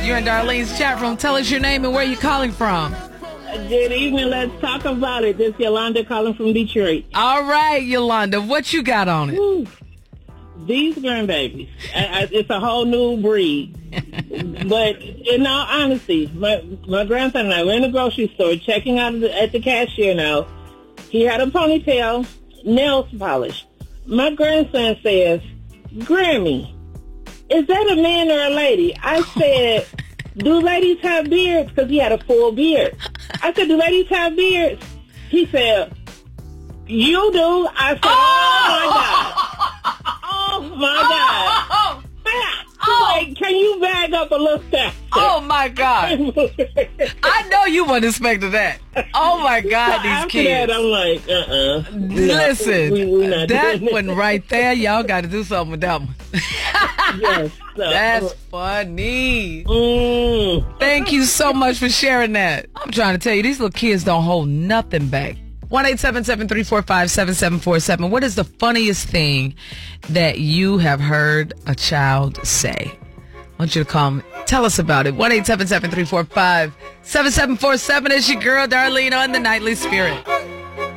You're in Darlene's chat room. Tell us your name and where you're calling from. Good evening. Let's talk about it. This is Yolanda calling from Detroit. All right, Yolanda. What you got on it? Woo. These grandbabies. It's a whole new breed. But in all honesty, my grandson and I were in the grocery store checking out at the cashier now. He had a ponytail, nails polished. My grandson says, Grammy, is that a man or a lady? I said, do ladies have beards? Because he had a full beard. I said, do ladies have beards? He said, you do. I said, oh my God. Like, can you bag up a little faster? Oh my God. I know you weren't expecting that. Oh my God, So these after kids. that, I'm like, Listen, we're not that doing one right there, y'all got to do something with that one. Yes. So, That's funny. mm. Thank you so much for sharing that. I'm trying to tell you, these little kids don't hold nothing back. 1-877-345-7747. What is the funniest thing that you have heard a child say? I want you to call me. Tell us about it. 1-877-345-7747 is your girl, Darlene, on the Nightly Spirit.